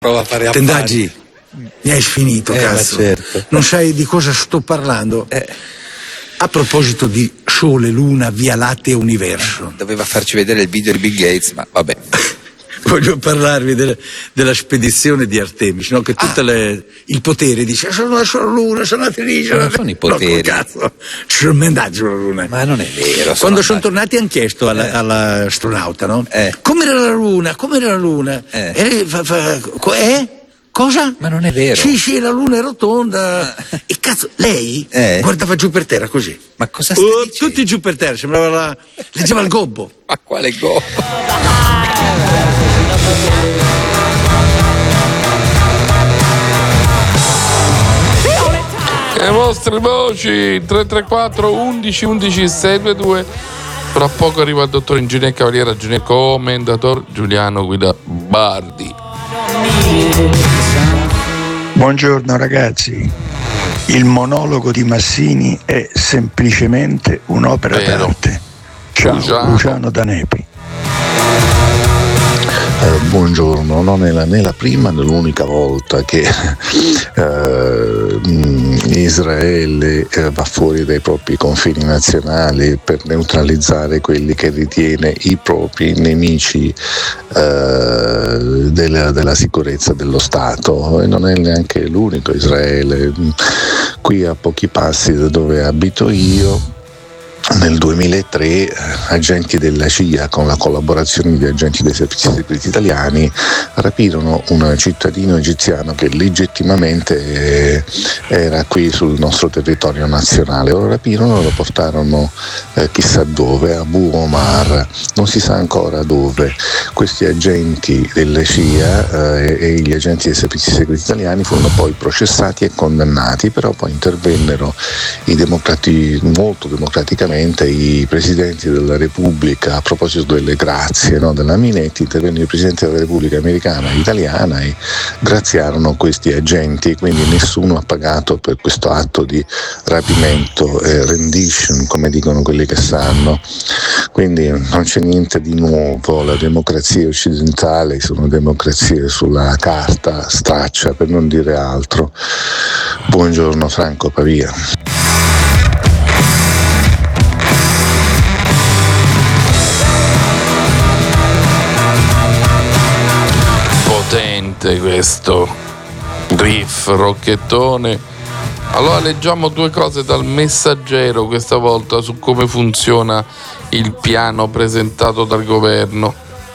Prova a fare affari. Tendaggi, mi hai sfinito, cazzo. Certo. Non sai di cosa sto parlando? A proposito di Sole, Luna, Via Lattea, Universo. Doveva farci vedere il video di Bill Gates, ma vabbè. Voglio parlarvi della spedizione di Artemis, no? Che il potere dice sono sulla Luna, sono andati lì. Non sono i poteri. No, cazzo, ci sono andati sulla Luna. Ma non è vero. Quando sono tornati hanno chiesto all'astronauta, no? Com'era la Luna? Com'era la Luna? E lei cosa? Ma non è vero. Sì, la Luna è rotonda. E cazzo, lei guardava giù per terra così. Ma cosa stai dicendo? Tutti giù per terra, sembrava leggeva il gobbo. Ma quale gobbo? Le vostre voci 334 11 11 622. Fra poco arriva il dottor Ingegner Cavaliere, commendator Giuliano Guida Bardi. Buongiorno ragazzi, il monologo di Massini è semplicemente un'opera d'arte. Ciao, Luciano da Nepi. Buongiorno, non è né la prima né l'unica volta che Israele va fuori dai propri confini nazionali per neutralizzare quelli che ritiene i propri nemici della sicurezza dello Stato, e non è neanche l'unico Israele. Qui a pochi passi da dove abito io, nel 2003 agenti della CIA, con la collaborazione di agenti dei servizi segreti italiani, rapirono un cittadino egiziano che legittimamente era qui sul nostro territorio nazionale. Lo rapirono e lo portarono chissà dove, a Abu Omar, non si sa ancora dove. Questi agenti della CIA e gli agenti dei servizi segreti italiani furono poi processati e condannati, però poi intervennero molto democraticamente i presidenti della Repubblica. A proposito delle grazie, no, della Minetti, intervennero i presidenti della Repubblica americana e italiana e graziarono questi agenti, quindi nessuno ha pagato per questo atto di rapimento e rendition, come dicono quelli che sanno. Quindi non c'è niente di nuovo, la democrazia occidentale sono democrazie sulla carta straccia, per non dire altro. Buongiorno Franco Pavia. Potente questo riff rocchettone. Allora leggiamo due cose dal Messaggero questa volta su come funziona il piano presentato dal governo.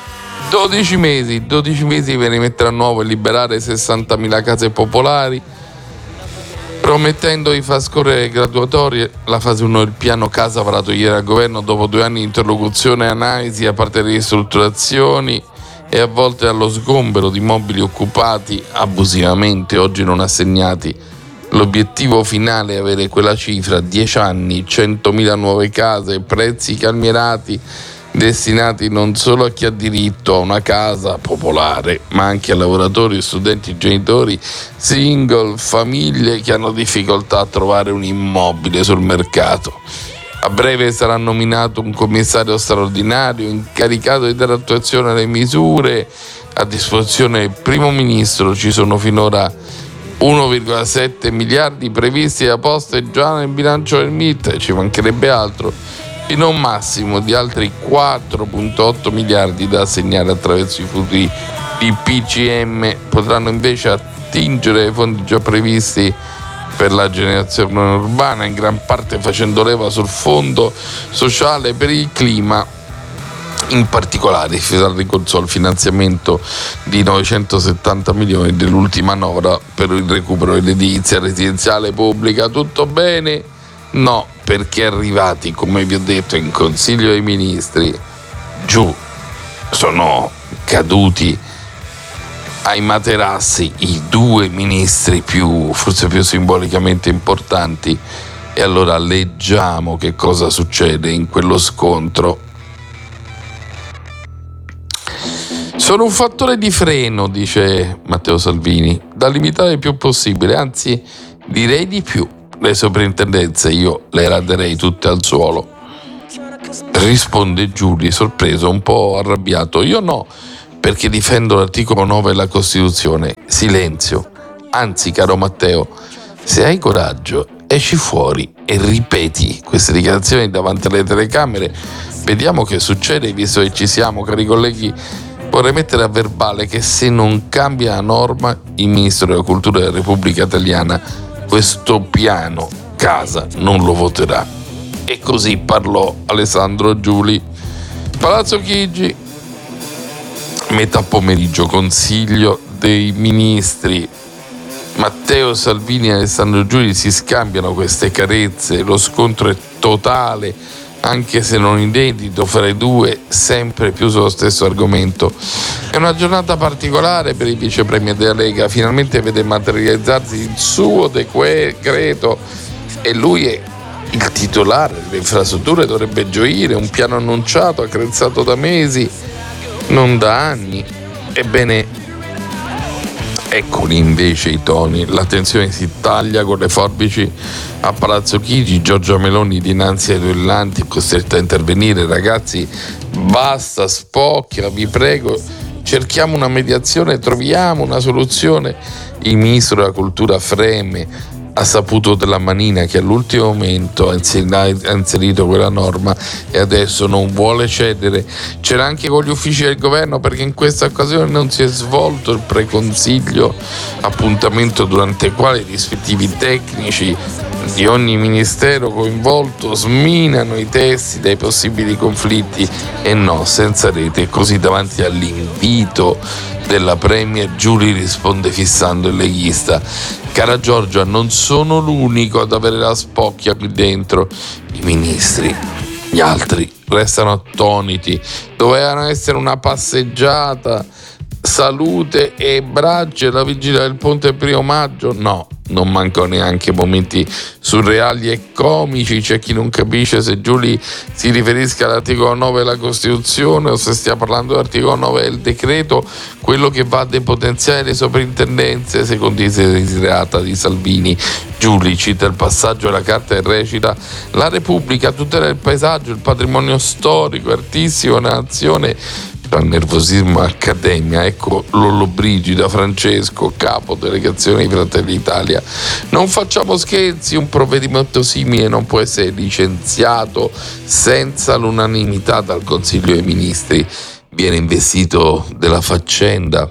12 mesi per rimettere a nuovo e liberare 60.000 case popolari, promettendo di far scorrere le graduatorie. La fase 1 del piano casa varato ieri al governo dopo 2 anni di interlocuzione e analisi a parte le ristrutturazioni e a volte allo sgombero di immobili occupati abusivamente, oggi non assegnati. L'obiettivo finale è avere quella cifra: 10 anni, 100.000 nuove case, prezzi calmierati, destinati non solo a chi ha diritto a una casa popolare, ma anche a lavoratori, studenti, genitori, single, famiglie che hanno difficoltà a trovare un immobile sul mercato. A breve sarà nominato un commissario straordinario incaricato di dare attuazione alle misure a disposizione del primo ministro. Ci sono finora 1,7 miliardi previsti da poste già nel bilancio del MIT, ci mancherebbe altro, fino a un massimo di altri 4,8 miliardi da assegnare attraverso i futuri DPCM. Potranno invece attingere ai fondi già previsti per la generazione urbana, in gran parte facendo leva sul fondo sociale per il clima. In particolare si farà ricorso al finanziamento di 970 milioni dell'ultima manovra per il recupero dell'edilizia residenziale pubblica. Tutto bene? No, perché arrivati, come vi ho detto, in Consiglio dei Ministri, giù sono caduti ai materassi i 2 ministri forse più simbolicamente importanti. E allora leggiamo che cosa succede in quello scontro. Sono un fattore di freno, dice Matteo Salvini, da limitare il più possibile, anzi direi di più. Le soprintendenze io le raderei tutte al suolo. Risponde Giulio sorpreso, un po' arrabbiato. Io no, perché difendo l'articolo 9 della Costituzione. Silenzio. Anzi, caro Matteo, se hai coraggio, esci fuori e ripeti queste dichiarazioni davanti alle telecamere. Vediamo che succede, visto che ci siamo, cari colleghi. Vorrei mettere a verbale che se non cambia la norma, il Ministro della Cultura della Repubblica Italiana questo piano casa non lo voterà. E così parlò Alessandro Giuli. Palazzo Chigi, metà pomeriggio, Consiglio dei Ministri. Matteo Salvini e Alessandro Giuli si scambiano queste carezze, lo scontro è totale, anche se non inedito fra i due, sempre più sullo stesso argomento. È una giornata particolare per il vice premier della Lega, finalmente vede materializzarsi il suo decreto e lui è il titolare delle infrastrutture, dovrebbe gioire, un piano annunciato, accarezzato da mesi, non da anni. Ebbene, eccoli invece i toni, l'attenzione si taglia con le forbici a Palazzo Chigi. Giorgia Meloni dinanzi ai duellanti è costretta a intervenire. Ragazzi, basta, spocchia, vi prego, cerchiamo una mediazione, troviamo una soluzione. Il ministro della cultura freme, ha saputo della manina che all'ultimo momento ha inserito quella norma e adesso non vuole cedere. C'era anche con gli uffici del governo, perché in questa occasione non si è svolto il preconsiglio, appuntamento durante il quale i rispettivi tecnici di ogni ministero coinvolto sminano i testi dai possibili conflitti. E no, senza rete. Così davanti all'invito della premier Giuli risponde fissando il leghista: cara Giorgia, non sono l'unico ad avere la spocchia qui dentro. I ministri, gli altri, restano attoniti. Dovevano essere una passeggiata, salute e braccia alla vigilia del ponte 1° maggio. No, non mancano neanche momenti surreali e comici. C'è chi non capisce se Giuli si riferisca all'articolo 9 della Costituzione o se stia parlando dell'articolo 9 del decreto, quello che va a depotenziare le soprintendenze secondo i desiderata di Salvini. Giuli cita il passaggio della carta e recita: la Repubblica tutela il paesaggio, il patrimonio storico e artistico della nazione. Dal nervosismo accademia, ecco Lollobrigida Francesco, capo delegazione di Fratelli d'Italia. Non facciamo scherzi, un provvedimento simile non può essere licenziato senza l'unanimità dal Consiglio dei Ministri. Viene investito della faccenda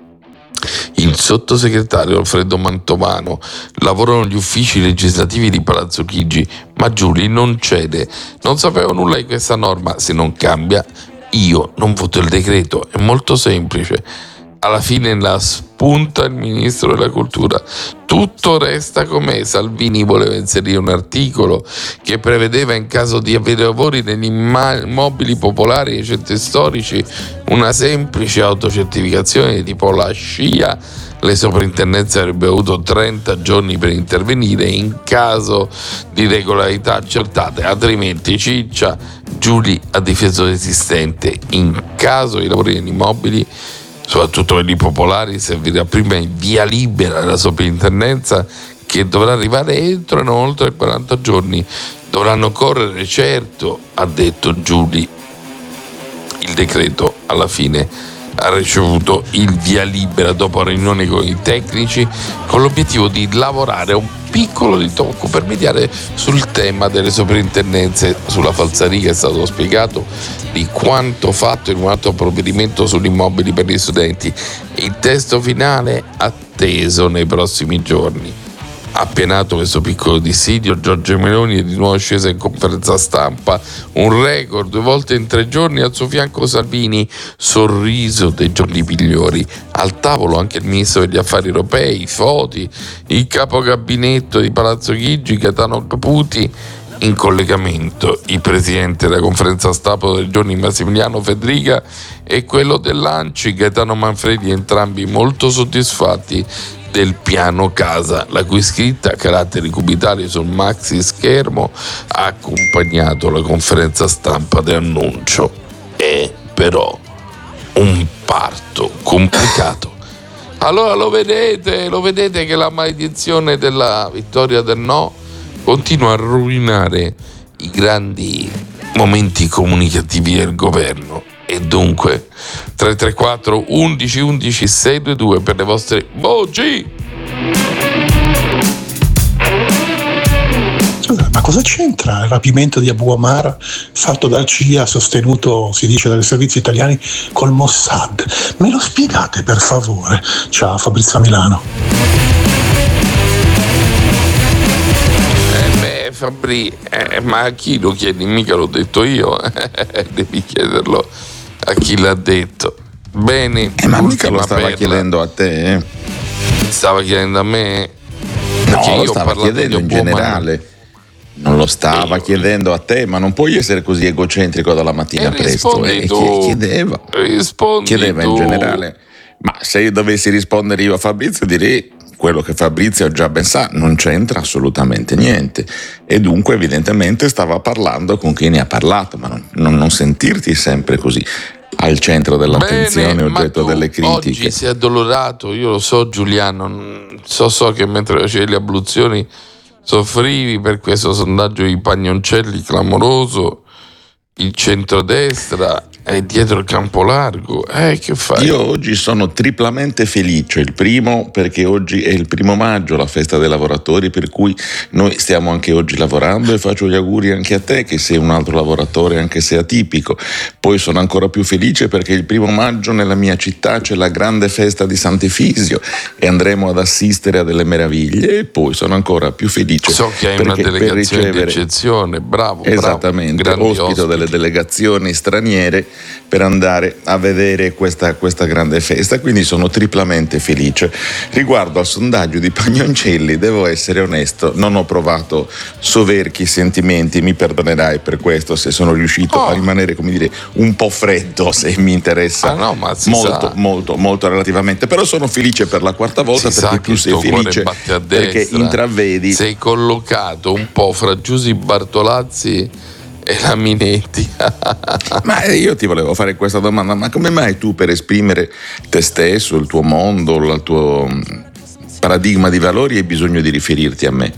il sottosegretario Alfredo Mantovano, lavorano negli uffici legislativi di Palazzo Chigi, ma Giuli non cede. Non sapevo nulla di questa norma, se non cambia io non voto il decreto. È molto semplice. Alla fine la spunta il ministro della cultura. Tutto resta com'è. Salvini voleva inserire un articolo che prevedeva, in caso di avere lavori negli immobili popolari e centri storici, una semplice autocertificazione tipo la SCIA. Le soprintendenze avrebbero avuto 30 giorni per intervenire in caso di regolarità accertate, altrimenti ciccia. Giuli ha difeso l'esistente. In caso di lavori negli immobili, soprattutto quelli popolari, servirà prima il via libera della soprintendenza, che dovrà arrivare entro e non oltre 40 giorni. Dovranno correre, certo, ha detto Giuli. Il decreto alla fine ha ricevuto il via libera dopo riunioni con i tecnici, con l'obiettivo di lavorare a un piccolo ritocco per mediare sul tema delle soprintendenze. Sulla falsariga è stato spiegato di quanto fatto in un altro provvedimento sugli immobili per gli studenti. Il testo finale atteso nei prossimi giorni. Appenato questo piccolo dissidio, Giorgia Meloni è di nuovo scesa in conferenza stampa, un record, 2 volte in 3 giorni, al suo fianco Salvini, sorriso dei giorni migliori. Al tavolo anche il ministro degli affari europei, Foti, il capo gabinetto di Palazzo Chigi, Gaetano Caputi, in collegamento il presidente della conferenza stampa dei giorni Massimiliano Fedriga e quello dell'ANCI Gaetano Manfredi, entrambi molto soddisfatti del piano casa, la cui scritta a caratteri cubitali sul maxi schermo ha accompagnato la conferenza stampa di annuncio. È però un parto complicato. Allora lo vedete che la maledizione della vittoria del no continua a rovinare i grandi momenti comunicativi del governo. E dunque 334 11 11 622 per le vostre voci. Ma cosa c'entra il rapimento di Abu Omar fatto dal CIA, sostenuto, si dice, dai servizi italiani, col Mossad? Me lo spiegate per favore? Ciao, Fabrizio Milano. Fabri, ma a chi lo chiedi? Mica l'ho detto io. Devi chiederlo a chi l'ha detto. Bene, ma mica lo stava chiedendo a te? Stava chiedendo a me? No, lo stava chiedendo in generale. Non lo stava chiedendo a te, ma non puoi essere così egocentrico dalla mattina presto. Chiedeva in generale. Ma se io dovessi rispondere io a Fabrizio, direi quello che Fabrizio già ben sa, non c'entra assolutamente niente. E dunque evidentemente stava parlando con chi ne ha parlato, ma non sentirti sempre così al centro dell'attenzione, oggetto delle critiche. Oggi si è addolorato, io lo so, Giuliano, so che mentre facevi le abluzioni soffrivi per questo sondaggio di Pagnoncelli clamoroso. Il centrodestra è dietro il campo largo. Che fai? Io oggi sono triplamente felice. Il primo perché oggi è il 1 maggio, la festa dei lavoratori, per cui noi stiamo anche oggi lavorando, e faccio gli auguri anche a te che sei un altro lavoratore, anche se atipico. Poi sono ancora più felice perché il 1 maggio nella mia città c'è la grande festa di Sant'Efisio e andremo ad assistere a delle meraviglie. E poi sono ancora più felice. So che hai una delegazione di eccezione, bravo. Esattamente, ospito delle delegazioni straniere per andare a vedere questa grande festa, quindi sono triplamente felice. Riguardo al sondaggio di Pagnoncelli, devo essere onesto, non ho provato soverchi sentimenti, mi perdonerai per questo se sono riuscito a rimanere, come dire, un po' freddo, se mi interessa, molto relativamente, però sono felice per la quarta volta, perché tu sei felice perché intravedi, sei collocato un po' fra Giusy Bartolazzi e la Minetti. Ma io ti volevo fare questa domanda: ma come mai tu, per esprimere te stesso, il tuo mondo, il tuo paradigma di valori, hai bisogno di riferirti a me?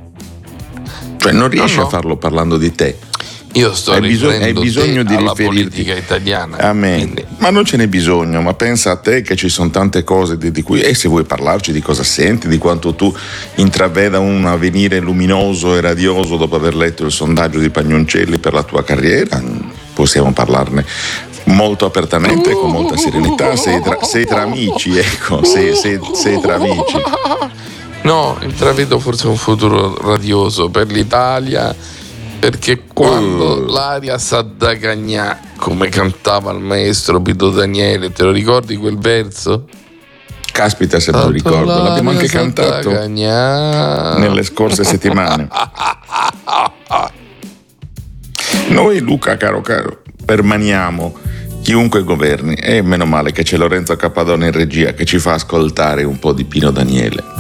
Cioè non riesci a farlo parlando di te? Io sto riferendo alla politica italiana. A me. Quindi. Ma non ce n'è bisogno, ma pensa a te che ci sono tante cose di cui, e se vuoi parlarci di cosa senti, di quanto tu intraveda un avvenire luminoso e radioso dopo aver letto il sondaggio di Pagnoncelli per la tua carriera, possiamo parlarne molto apertamente e con molta serenità. Sei tra amici, ecco, sei tra amici. No, intravedo forse un futuro radioso per l'Italia, perché quando l'aria s'addagagnà, come cantava il maestro Pito Daniele, te lo ricordi quel verso? Caspita se me lo ricordo, l'abbiamo anche cantato nelle scorse settimane. Noi, Luca, caro, permaniamo chiunque governi, e meno male che c'è Lorenzo Cappadone in regia che ci fa ascoltare un po' di Pino Daniele.